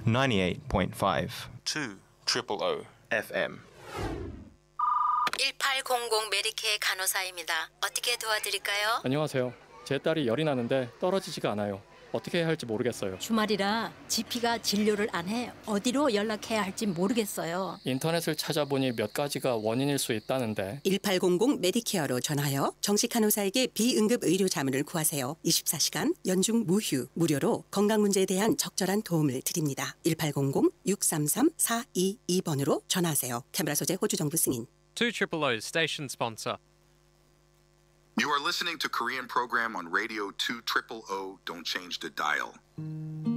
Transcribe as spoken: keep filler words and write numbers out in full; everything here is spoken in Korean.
ninety-eight point five two triple O 에프엠. 일팔공공 메디케어 간호사입니다. 어떻게 도와드릴까요? 안녕하세요. 제 딸이 열이 나는데 떨어지지가 않아요. 어떻게 해야 할지 모르겠어요. 주말이라 지피가 진료를 안 해 어디로 연락해야 할지 모르겠어요. 인터넷을 찾아보니 몇 가지가 원인일 수 있다는데. 일팔공공 메디케어로 전화하여 정식 간호사에게 비응급 의료 자문을 구하세요. 이십사 시간 연중 무휴 무료로 건강 문제에 대한 적절한 도움을 드립니다. 일팔공공 육삼삼 사이이 번으로 전화하세요. 캐메라 소재 호주 정부 승인. two triple O station sponsor. You are listening to Korean program on radio two triple O. Don't change the dial.